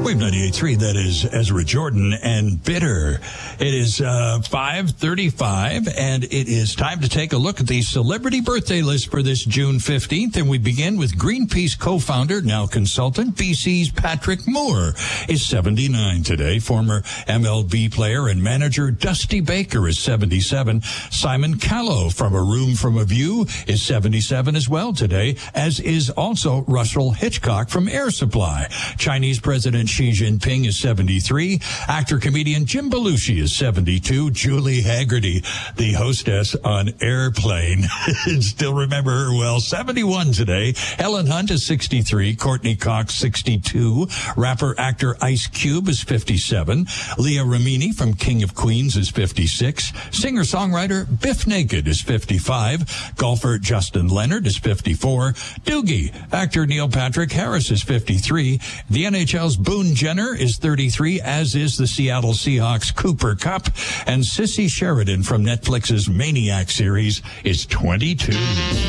Wave 98.3, that is Ezra Jordan and Bitter. It is 5:35, and it is time to take a look at the celebrity birthday list for this June 15th, and we begin with Greenpeace co-founder, now consultant, BC's Patrick Moore is 79 today. Former MLB player and manager Dusty Baker is 77. Simon Callow from A Room from a View is 77 as well today, as is also Russell Hitchcock from Air Supply. Chinese President Xi Jinping is 73. Actor-comedian Jim Belushi is 72. Julie Haggerty, the hostess on Airplane, still remember her well, 71 today. Helen Hunt is 63. Courtney Cox, 62. Rapper-actor Ice Cube is 57. Leah Remini from King of Queens is 56. Singer-songwriter Biff Naked is 55. Golfer Justin Leonard is 54. Doogie, actor Neil Patrick Harris is 53. The NHL's Boone Jenner is 33, as is the Seattle Seahawks Cooper Kupp. And Sissy Sheridan from Netflix's Maniac series is 22.